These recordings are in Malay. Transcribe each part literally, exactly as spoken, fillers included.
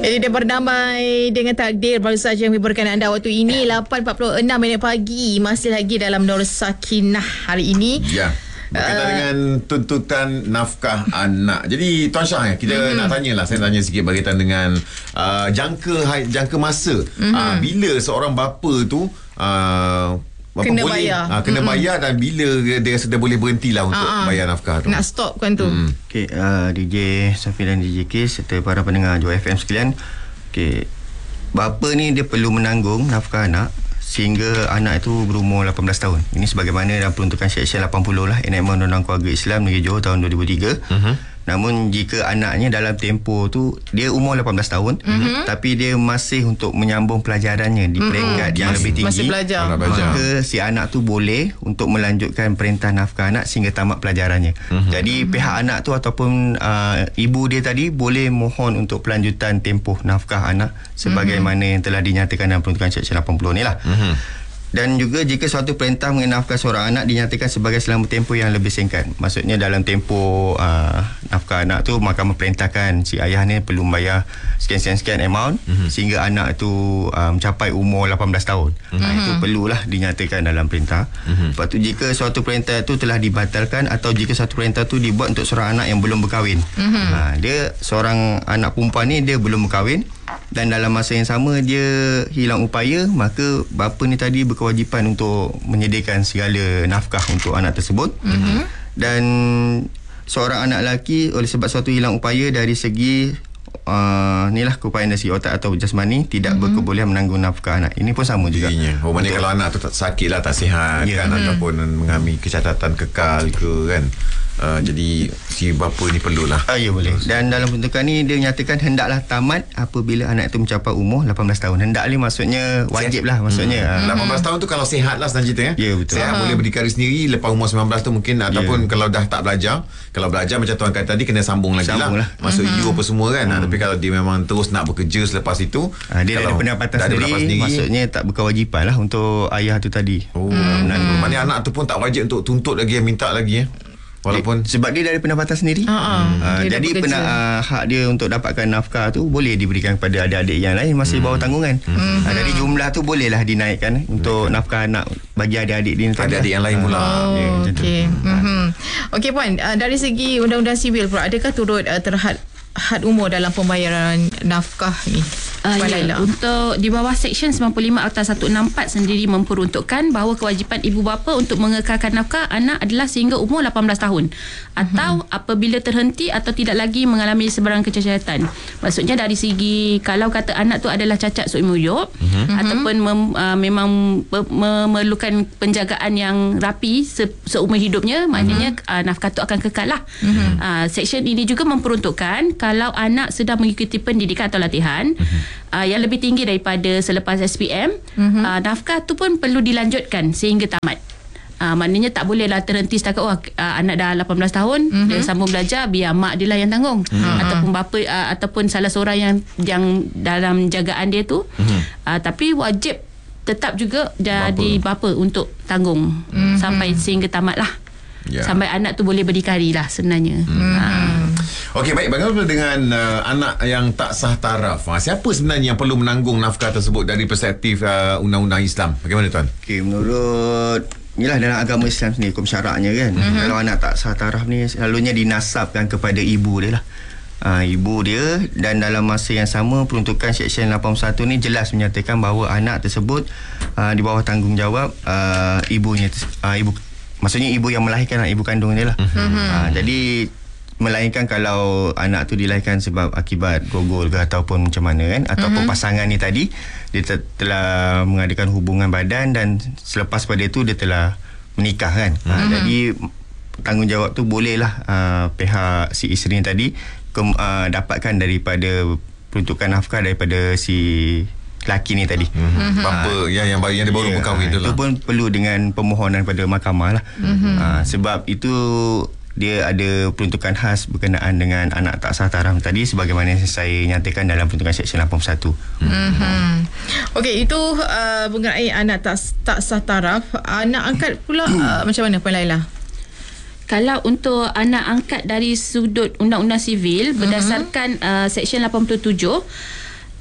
Jadi dia berdamai dengan takdir baru saja menghiburkan anda waktu ini lapan empat puluh enam minit pagi. Masih lagi dalam Nur Sakinah hari ini. Ya. Berkaitan uh, dengan tuntutan nafkah anak. Jadi Tuan Syah, kita mm-hmm. nak tanyalah, saya tanya sikit berkaitan dengan uh, jangka jangka masa. Mm-hmm. Uh, bila seorang bapa tu uh, kena boleh, bayar uh, kena mm-hmm. bayar dan bila dia rasa dia boleh berhentilah untuk uh-huh. bayar nafkah tu. Nak stop kan tu. Mm. Okey, uh, D J Safi dan D J K serta para pendengar Joy F M sekalian. Okey, bapa ni dia perlu menanggung nafkah anak sehingga anak itu berumur lapan belas tahun. Ini sebagaimana dalam peruntukan Seksyen lapan puluh lah Enakmen Undang-Undang Keluarga Islam Negeri Johor tahun dua ribu tiga. Uh-huh. Namun jika anaknya dalam tempoh tu dia umur lapan belas tahun, uh-huh. tapi dia masih untuk menyambung pelajarannya di peringkat uh-huh. yang masih, lebih tinggi, masih belajar. maka si anak tu boleh untuk melanjutkan perintah nafkah anak sehingga tamat pelajarannya. Uh-huh. Jadi uh-huh. pihak anak tu ataupun uh, ibu dia tadi boleh mohon untuk pelanjutan tempoh nafkah anak sebagaimana uh-huh. yang telah dinyatakan dalam peruntukan Seksyen lapan puluh ni lah. Uh-huh. Dan juga jika suatu perintah mengenai nafkah seorang anak dinyatakan sebagai selama tempoh yang lebih singkat. Maksudnya dalam tempoh uh, nafkah anak tu mahkamah perintahkan si ayah ni perlu membayar sekian-sekian amount mm-hmm. sehingga anak tu uh, mencapai umur lapan belas tahun. Mm-hmm. Nah, itu perlulah dinyatakan dalam perintah. Mm-hmm. Lepas tu jika suatu perintah tu telah dibatalkan atau jika suatu perintah tu dibuat untuk seorang anak yang belum berkahwin. Mm-hmm. Nah, dia seorang anak perempuan ni dia belum berkahwin dan dalam masa yang sama dia hilang upaya, maka bapa ni tadi berkewajipan untuk menyediakan segala nafkah untuk anak tersebut. Mm-hmm. Dan seorang anak lelaki oleh sebab suatu hilang upaya dari segi uh, inilah keupayaan dari segi otak atau jasmani tidak mm-hmm. berkebolehan menanggung nafkah anak. Ini pun sama juga. Oh, maknanya kalau anak tu tak sakit lah, tak sihat yeah. kan, mm. ataupun mengalami kecacatan kekal ke kan. Uh, jadi si bapa ni perlulah. Ah, ya boleh. Dan dalam peruntukan ni dia nyatakan hendaklah tamat apabila anak itu mencapai umur lapan belas tahun. Hendak ni maksudnya wajib lah maksudnya. Hmm. lapan belas tahun tu kalau sihat lah senang cerita ya. Ya betul. Sihat boleh berdikari sendiri lepas umur sembilan belas tu mungkin, ataupun yeah. kalau dah tak belajar. Kalau belajar macam tuan kata tadi kena sambung lagi sambung lah. lah. Masuk mm-hmm. U apa semua kan. Hmm. Tapi kalau dia memang terus nak bekerja selepas itu, ah, dia ada pendapatan sendiri, ada sendiri, maksudnya tak berkewajipan lah untuk ayah tu tadi. Oh. Hmm. Maknanya anak tu pun tak wajib untuk tuntut lagi, minta lagi ya. Walaupun sebab dia dari pendapatan sendiri. Uh-huh. Uh, jadi pena, uh, hak dia untuk dapatkan nafkah tu boleh diberikan kepada adik-adik yang lain masih hmm. bawah tanggungan. Hmm. Uh, jadi jumlah tu bolehlah dinaikkan eh, untuk hmm. nafkah anak bagi adik-adik dia. Adik-adik yang lain pula. Oh, ya, okey. Mm-hmm. Okey puan, uh, dari segi undang-undang sivil pula, adakah turut uh, terhad had umur dalam pembayaran nafkah ni? Uh, ya, untuk di bawah Seksyen sembilan puluh lima Akta seratus enam puluh empat sendiri memperuntukkan bahawa kewajipan ibu bapa untuk mengekalkan nafkah anak adalah sehingga umur lapan belas tahun atau uh-huh. apabila terhenti atau tidak lagi mengalami sebarang kecacatan. Maksudnya dari segi kalau kata anak tu adalah cacat seumur hidup uh-huh. ataupun mem, uh, memang pe, memerlukan penjagaan yang rapi se, seumur hidupnya, maknanya uh-huh. uh, nafkah tu akan kekal lah. Uh-huh. Uh, Seksyen ini juga memperuntukkan kalau anak sedang mengikuti pendidikan atau latihan uh-huh. uh, yang lebih tinggi daripada selepas S P M, uh-huh. uh, nafkah tu pun perlu dilanjutkan sehingga tamat. Uh, maknanya tak bolehlah terhenti setakat oh, uh, anak dah lapan belas tahun, uh-huh. dia sambung belajar, biar mak dia lah yang tanggung. Uh-huh. Ataupun bapa uh, ataupun salah seorang yang yang dalam jagaan dia tu. Uh-huh. Uh, tapi wajib tetap juga jadi bapa, bapa untuk tanggung uh-huh. sampai sehingga tamat lah. Yeah. Sampai anak tu boleh berdikari lah sebenarnya. Hmm. Ha. Okey, baik. Bagaimana dengan uh, anak yang tak sah taraf? Ha, siapa sebenarnya yang perlu menanggung nafkah tersebut dari perspektif uh, undang-undang Islam? Bagaimana tuan? Okey, menurut inilah dalam agama Islam sendiri, hukum syaraknya kan. Mm-hmm. Kalau anak tak sah taraf ni selalunya dinasabkan kepada ibu dia lah. Uh, ibu dia, dan dalam masa yang sama peruntukan Seksyen lapan puluh satu ni jelas menyatakan bahawa anak tersebut uh, di bawah tanggungjawab uh, ibunya, uh, ibu maksudnya ibu yang melahirkan anak, ibu kandung dia lah. Mm-hmm. Ha, jadi melainkan kalau anak tu dilahirkan sebab akibat gogol ke ataupun macam mana kan, ataupun mm-hmm. pasangan ni tadi dia te- telah mengadakan hubungan badan dan selepas pada itu dia telah menikah kan. Mm-hmm. Ha, jadi tanggungjawab tu bolehlah uh, pihak si isteri tadi ke, uh, dapatkan daripada peruntukan nafkah daripada si lelaki ni tadi. Mm-hmm. Bapa yang yang, yang dia baru yeah, berkahwin tu lah. Itu pun perlu dengan permohonan pada mahkamah lah. Mm-hmm. Ha, sebab itu dia ada peruntukan khas berkenaan dengan anak tak sah taraf tadi sebagaimana saya nyatakan dalam peruntukan Seksyen lapan puluh satu. Mm-hmm. Okey, itu uh, mengenai anak tak tak sah taraf. Anak angkat pula uh, macam mana Puan Laila? Kalau untuk anak angkat dari sudut undang-undang sivil, mm-hmm. berdasarkan uh, Seksyen lapan puluh tujuh,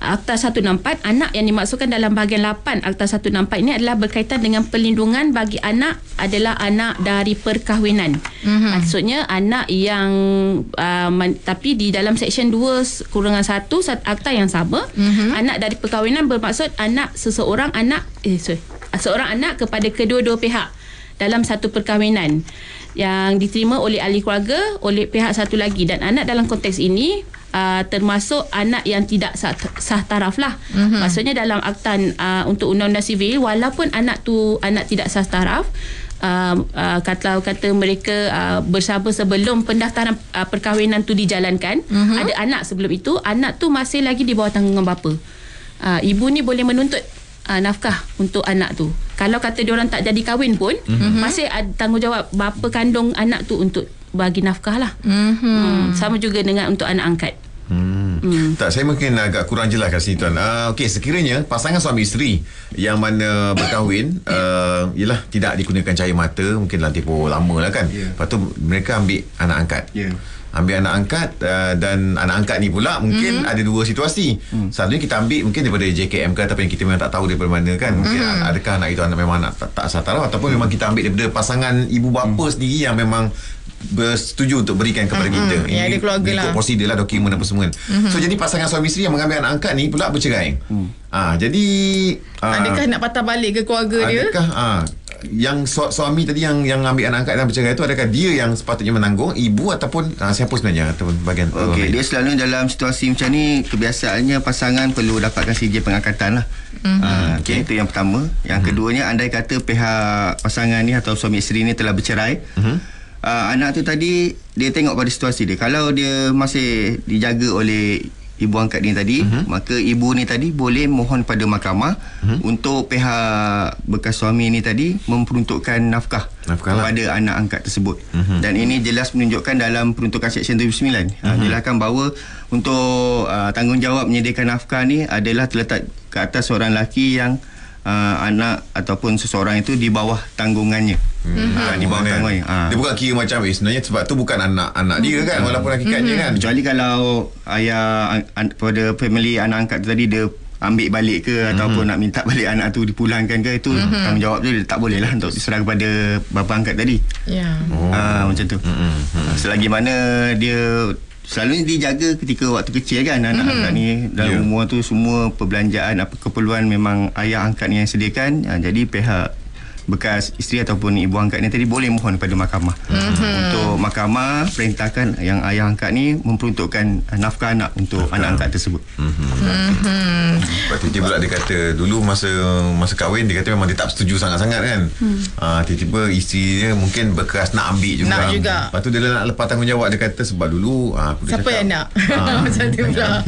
Akta seratus enam puluh empat, anak yang dimaksudkan dalam bahagian lapan Akta seratus enam puluh empat ini adalah berkaitan dengan perlindungan bagi anak adalah anak dari perkahwinan. Mm-hmm. Maksudnya anak yang uh, man, tapi di dalam seksyen dua kurangan satu akta yang sama, mm-hmm. anak dari perkahwinan bermaksud anak seseorang anak eh sorry, seorang anak kepada kedua-dua pihak dalam satu perkahwinan yang diterima oleh ahli keluarga oleh pihak satu lagi, dan anak dalam konteks ini Uh, termasuk anak yang tidak sah, sah taraf lah. Mm-hmm. Maksudnya dalam akta uh, untuk undang-undang sivil, walaupun anak tu anak tidak sah taraf, uh, uh, kata kata mereka uh, bersama sebelum pendaftaran uh, perkahwinan tu dijalankan, mm-hmm. ada anak sebelum itu, anak tu masih lagi di bawah tanggungan bapa. Uh, ibu ni boleh menuntut uh, nafkah untuk anak tu. Kalau kata diorang tak jadi kahwin pun, mm-hmm. masih ada tanggungjawab bapa kandung anak tu untuk bagi nafkah lah. Mm-hmm. Hmm, sama juga dengan untuk anak angkat. Hmm. Hmm. Tak, saya mungkin agak kurang jelas kat sini tuan. Uh, Okey, sekiranya pasangan suami isteri yang mana berkahwin, uh, yelah tidak digunakan cahaya mata, mungkin dalam tempoh lama lah kan. Yeah. Lepas tu mereka ambil anak angkat. Yeah. Ambil anak angkat uh, dan anak angkat ni pula mungkin mm-hmm. ada dua situasi. Mm. Satunya kita ambil mungkin daripada J K M ke, ataupun kita memang tak tahu daripada mana kan. Mungkin mm-hmm. adakah anak itu anak memang anak tak, tak asal taraf, ataupun memang kita ambil daripada pasangan ibu bapa mm. sendiri yang memang bersetuju untuk berikan kepada mm-hmm. kita. Ini ya, ada keluarga lah. Ikut prosedur lah, dokumen apa semua. Mm-hmm. So jadi pasangan suami isteri yang mengambil anak angkat ni pula bercerai. Mm. Ah, jadi ah, adakah nak patah balik ke keluarga adakah, dia? Adakah ah, yang su- suami tadi yang yang ambil anak angkat dan bercerai tu, adakah dia yang sepatutnya menanggung, ibu ataupun uh, siapa sebenarnya ataupun bahagian? Okey, dia selalu dalam situasi macam ni kebiasaannya pasangan perlu dapatkan C J pengangkatan lah. Mm-hmm. Uh, okay. Itu yang pertama. Yang mm-hmm. keduanya, andai kata pihak pasangan ni atau suami isteri ni telah bercerai, mm-hmm. uh, anak tu tadi dia tengok pada situasi dia. Kalau dia masih dijaga oleh ibu angkat ni tadi, uh-huh. maka ibu ni tadi boleh mohon pada mahkamah uh-huh. untuk pihak bekas suami ni tadi memperuntukkan nafkah, nafkah kepada lah. anak angkat tersebut. Uh-huh. Dan ini jelas menunjukkan dalam peruntukan Seksyen tujuh puluh sembilan. Uh-huh. Ha, jelaskan bahawa untuk uh, tanggungjawab menyediakan nafkah ni adalah terletak ke atas seorang lelaki yang uh, anak ataupun seseorang itu di bawah tanggungannya. Hmm. Ha, di bawah tanggungannya. Ha. Dia bukan kira macam eh, sebenarnya sebab tu bukan anak-anak dia kan, walaupun hakikatnya kan. Kecuali kalau ayah an, pada family anak angkat tu tadi dia ambil balik ke mm-hmm. ataupun nak minta balik anak tu dipulangkan ke, itu mm-hmm. tanggungjawab tu dia tak boleh lah untuk diserah kepada bapa angkat tadi. Ya. Yeah. Oh. Ha, macam tu. Mm-hmm. Selagi mana dia selalu dijaga ketika waktu kecil kan, anak mm-hmm. angkat ni dalam yeah. umur tu semua perbelanjaan apa keperluan memang ayah angkat ni yang sediakan. Ha, jadi pihak bekas isteri ataupun ibu angkat ni tadi boleh mohon kepada mahkamah mm-hmm. untuk mahkamah perintahkan yang ayah angkat ni memperuntukkan nafkah anak untuk nafkah. anak angkat tersebut. Mm-hmm. Mm-hmm. Lepas tu dia pula dia kata dulu masa masa kahwin dia kata memang dia tak setuju sangat-sangat kan. Mm. Uh, tiba-tiba isteri dia mungkin berkeras nak ambil juga. Nak juga. Lepas tu dia nak lepas tanggungjawab, dia kata sebab dulu uh, siapa cakap, yang nak? Uh, macam tu pula. uh,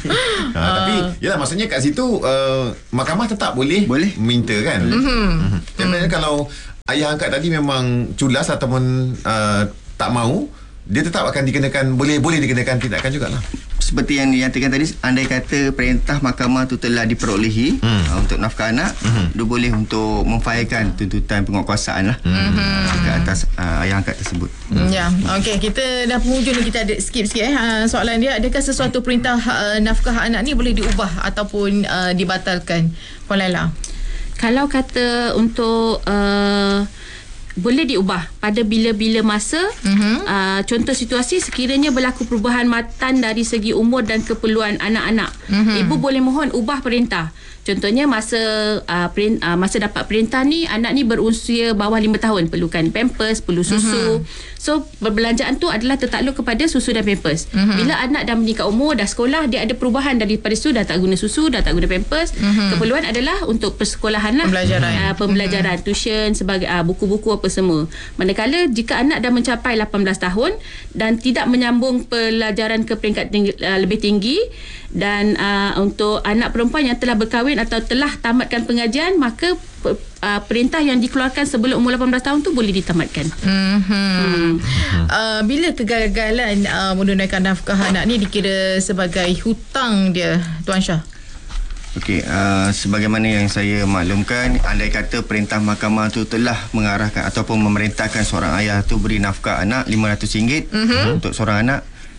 uh. Tapi yalah, maksudnya kat situ uh, mahkamah tetap boleh, boleh minta kan. Mm-hmm. Mm-hmm. Kalau ayah angkat tadi memang culas ataupun uh, tak mau, dia tetap akan dikenakan, boleh boleh dikenakan tindakan jugalah. Seperti yang dinyatakan tadi, andai kata perintah mahkamah tu telah diperolehi hmm. uh, untuk nafkah anak, hmm. dia boleh untuk memfailkan tuntutan penguatkuasaan lah hmm. ke atas uh, ayah angkat tersebut. Hmm. Ya, okey, kita dah penghujung ni, kita ada skip sikit eh uh, soalan dia, adakah sesuatu perintah uh, nafkah anak ni boleh diubah ataupun uh, dibatalkan? Puan Laila. Kalau kata untuk uh, boleh diubah pada bila-bila masa, uh-huh. uh, contoh situasi sekiranya berlaku perubahan matan dari segi umur dan keperluan anak-anak, uh-huh. ibu boleh mohon ubah perintah. Contohnya masa uh, perint, uh, masa dapat perintah ni, anak ni berusia bawah lima tahun, perlukan pampers, perlu susu. Uh-huh. So perbelanjaan tu adalah tertakluk kepada susu dan pampers. Uh-huh. Bila anak dah meningkat umur, dah sekolah, dia ada perubahan daripada susu, dah tak guna susu, dah tak guna pampers. Uh-huh. Keperluan adalah untuk persekolahan lah. Pembelajaran. Uh, pembelajaran, uh-huh. tuition, sebagai uh, buku-buku apa semua. Manakala jika anak dah mencapai lapan belas tahun dan tidak menyambung pelajaran ke peringkat tinggi, uh, lebih tinggi, dan uh, untuk anak perempuan yang telah berkahwin atau telah tamatkan pengajian, maka uh, perintah yang dikeluarkan sebelum umur lapan belas tahun tu boleh ditamatkan. Mm-hmm. Hmm. Uh, bila kegagalan uh, menunaikan nafkah anak ni dikira sebagai hutang dia, Tuan Syah? Okey, uh, sebagaimana yang saya maklumkan, andai kata perintah mahkamah tu telah mengarahkan ataupun memerintahkan seorang ayah tu beri nafkah anak lima ratus ringgit mm-hmm. untuk seorang anak,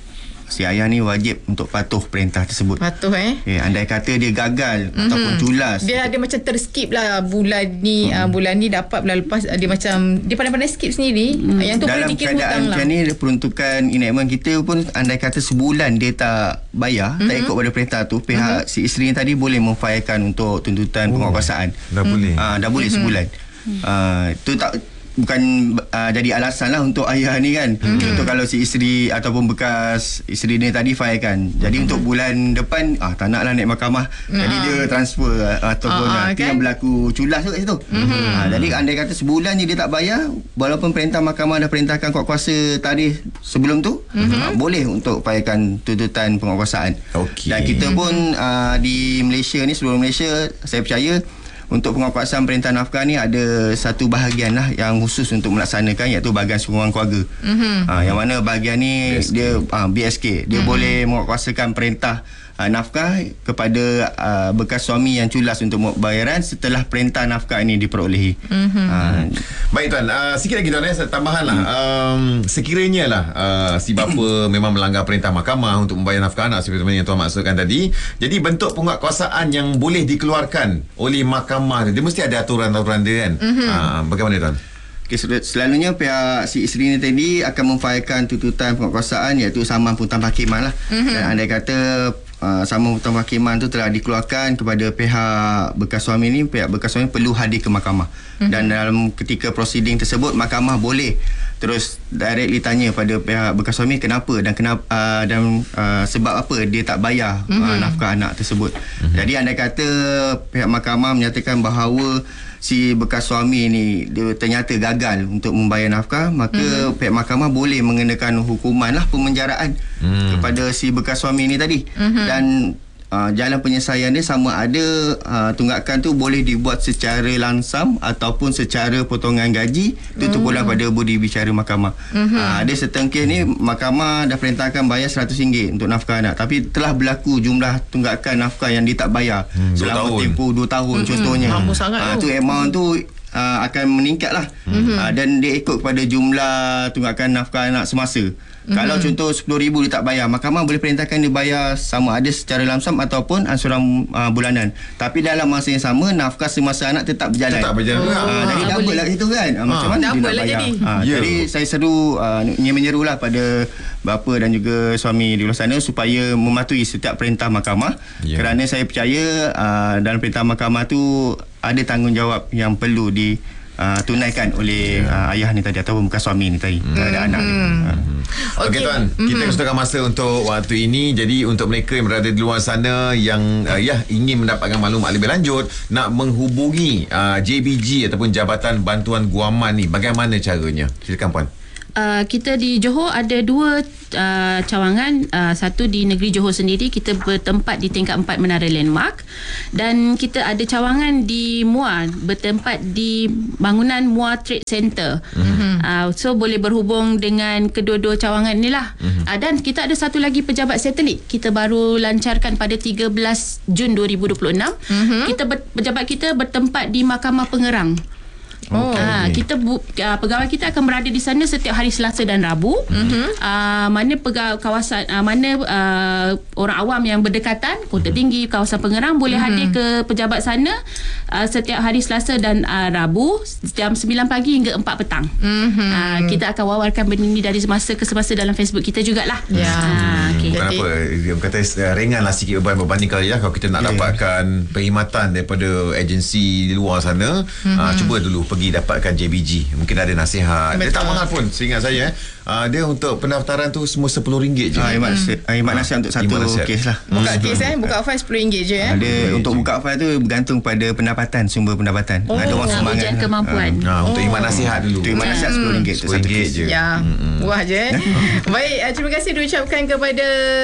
si ayah ni wajib untuk patuh perintah tersebut. Patuh eh. Okay, andai kata dia gagal mm-hmm. ataupun culas, dia ada macam terskip lah bulan ni, mm-hmm. uh, bulan ni dapat, bulan lepas uh, dia macam dia pandai-pandai skip sendiri. Mm. Yang tu dalam boleh dikira hutang keadaan lah. macam ni, peruntukan enactment kita pun andai kata sebulan dia tak bayar, mm-hmm. tak ikut pada perintah tu, pihak mm-hmm. si isteri tadi boleh memfailkan untuk tuntutan oh, penguatkuasaan. Dah mm. boleh. Uh, dah boleh mm-hmm. sebulan. Uh, tu tak bukan uh, jadi alasan lah untuk ayah ni kan. Mm-hmm. Contoh kalau si isteri ataupun bekas isteri ni tadi failkan, jadi mm-hmm. untuk bulan depan ah tak nak lah naik mahkamah, mm-hmm. jadi dia transfer uh, ataupun uh, uh, kan? yang berlaku culas tu kat situ. Mm-hmm. Uh, jadi andai kata sebulan je dia tak bayar, walaupun perintah mahkamah dah perintahkan kuat kuasa tarikh sebelum tu, mm-hmm. uh, boleh untuk failkan tuntutan penguatkuasaan. Okay. Dan kita pun uh, di Malaysia ni, seluruh Malaysia, saya percaya untuk penguatkuasaan perintah nafkah ni ada satu bahagian lah yang khusus untuk melaksanakan, iaitu bahagian sokongan keluarga. Mm-hmm. Ha, yang mana bahagian ni B S K. dia ha, B S K dia mm-hmm. boleh menguatkuasakan perintah ha, nafkah kepada uh, bekas suami yang culas untuk bayaran setelah perintah nafkah ini diperolehi. Mm-hmm. Ha. Baik tuan, uh, sikit lagi tuan, eh, tambahan lah. Mm. Um, sekiranya lah uh, si bapa memang melanggar perintah mahkamah untuk membayar nafkah anak seperti yang tuan maksudkan tadi, jadi bentuk penguatkuasaan yang boleh dikeluarkan oleh mahkamah dia mesti ada aturan-aturan dia kan. Mm-hmm. Uh, bagaimana tuan? Okay, selalunya pihak si isteri ni tadi akan memfailkan tuntutan penguatkuasaan, iaitu saman putusan hakiman lah. Mm-hmm. Dan andai kata uh, saman putusan hakiman tu telah dikeluarkan kepada pihak bekas suami ni, pihak bekas suami perlu hadir ke mahkamah. Mm-hmm. Dan dalam ketika proceeding tersebut, mahkamah boleh terus directly tanya pada pihak bekas suami kenapa dan kenapa uh, dan uh, sebab apa dia tak bayar mm-hmm. uh, nafkah anak tersebut. Mm-hmm. Jadi andai kata pihak mahkamah menyatakan bahawa si bekas suami ni dia ternyata gagal untuk membayar nafkah, maka mm-hmm. pihak mahkamah boleh mengenakan hukuman lah pemenjaraan mm. kepada si bekas suami ni tadi. Mm-hmm. Dan uh, jalan penyelesaian dia sama ada uh, tunggakan tu boleh dibuat secara langsam ataupun secara potongan gaji. Itu mm. terpulang pada budi bicara mahkamah. Mm-hmm. Uh, ada setengah kes ni mahkamah dah perintahkan bayar seratus ringgit untuk nafkah anak, tapi telah berlaku jumlah tunggakan nafkah yang dia tak bayar mm, selama tempoh dua tahun mm-hmm. contohnya. Lama sangat uh, tu amount tu uh, akan meningkat lah. Mm-hmm. uh, dan dia ikut kepada jumlah tunggakan nafkah anak semasa. Mm-hmm. Kalau contoh sepuluh ribu dia tak bayar, mahkamah boleh perintahkan dia bayar sama ada secara lamsam ataupun ansuran uh, bulanan. Tapi dalam masa yang sama, nafkah semasa anak tetap berjalan. Tetap berjalan. Oh. Uh, jadi double boleh. lah itu kan. Uh, macam mana dia nak bayar? Jadi, uh, yeah. jadi saya seru uh, menyerulah pada bapa dan juga suami di luar sana supaya mematuhi setiap perintah mahkamah. Yeah. Kerana saya percaya uh, dalam perintah mahkamah tu ada tanggungjawab yang perlu di Uh, tunaikan oleh uh, ayah ni tadi ataupun bukan suami ni tadi hmm. ada anak ni. Hmm. Okey okay, tuan, mm-hmm. kita sudahkan masa untuk waktu ini. Jadi untuk mereka yang berada di luar sana yang uh, ya ingin mendapatkan maklumat lebih lanjut, nak menghubungi uh, J B G ataupun Jabatan Bantuan Guaman ni, bagaimana caranya? Silakan puan. Uh, kita di Johor ada dua uh, cawangan. Uh, satu di negeri Johor sendiri, kita bertempat di tingkat empat Menara Landmark, dan kita ada cawangan di Muar bertempat di bangunan Muar Trade Center. Mm-hmm. Uh, so boleh berhubung dengan kedua-dua cawangan ni lah. Mm-hmm. Uh, dan kita ada satu lagi pejabat satelit. Kita baru lancarkan pada tiga belas Jun dua ribu dua puluh enam. Mm-hmm. Kita ber, pejabat kita bertempat di Mahkamah Pengerang. Oh, okay. ha, kita bu, uh, pegawai kita akan berada di sana setiap hari Selasa dan Rabu. Mm-hmm. Uh, mana pegawai kawasan uh, mana uh, orang awam yang berdekatan, Kota Tinggi, kawasan Pengerang boleh mm-hmm. hadir ke pejabat sana uh, setiap hari Selasa dan uh, Rabu jam sembilan pagi hingga empat petang. Mm-hmm. Uh, kita akan wawarkan benda ni dari semasa ke semasa dalam Facebook kita jugalah. Ya. Yeah. Uh, okay. Bukan apa, dia kata uh, ringan lah sikit beban berbanding kalau ya kalau kita nak yeah. dapatkan perkhidmatan daripada agensi di luar sana. Mm-hmm. Uh, cuba dulu pergi dapatkan J B G, mungkin ada nasihat. Betul. Dia tak mahal pun, seingat saya eh. Uh, dia untuk pendaftaran tu semua sepuluh ringgit je. Khidmat hmm. nasihat untuk satu kes lah. Buka hmm. kes eh, buka file sepuluh ringgit je eh. Ada untuk buka file tu bergantung pada pendapatan, sumber pendapatan. Oh. Ada orang sumbangan. Ujian kemampuan. Uh, uh, untuk khidmat nasihat dulu. Untuk khidmat nasihat sepuluh ringgit tu satu kes je. Ya. Hmm. Wah je eh. Baik, uh, terima kasih diucapkan kepada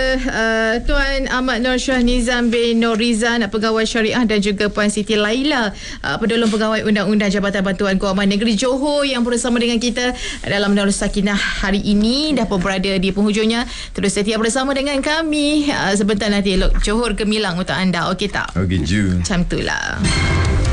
uh, Tuan Ahmad Nur Shah Nizam bin Nur Rizan, pegawai syariah, dan juga Puan Siti Laila, uh, pendolong pegawai undang-undang Jabatan Bantuan Guaman Negeri Johor yang bersama dengan kita dalam Darul Sakinah hari ini. Dah pun berada di penghujungnya. Terus setia bersama dengan kami. Uh, sebentar nanti elok Johor Gemilang untuk anda. Okey tak? Okey, jom. Macam itulah.